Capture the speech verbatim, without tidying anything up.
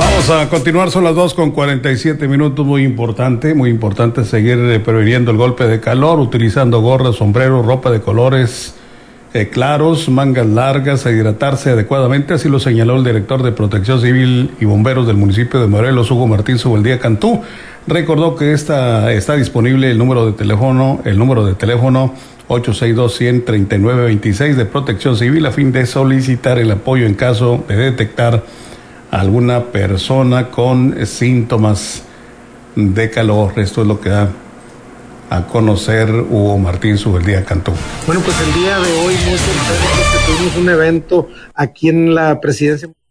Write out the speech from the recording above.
Vamos a continuar, son las dos con cuarenta y siete minutos, muy importante, muy importante seguir eh, previniendo el golpe de calor, utilizando gorras, sombreros, ropa de colores eh, claros, mangas largas, a hidratarse adecuadamente, así lo señaló el director de Protección Civil y Bomberos del municipio de Morelos, Hugo Martín Subeldía Cantú. Recordó que esta, está disponible el número de teléfono, el número de teléfono ocho seis dos, uno cero, tres nueve dos seis de Protección Civil a fin de solicitar el apoyo en caso de detectar alguna persona con síntomas de calor. Esto es lo que da a conocer Hugo Martín Subeldía Cantú. Bueno, pues el día de hoy muy contento que tuvimos un evento aquí en la presidencia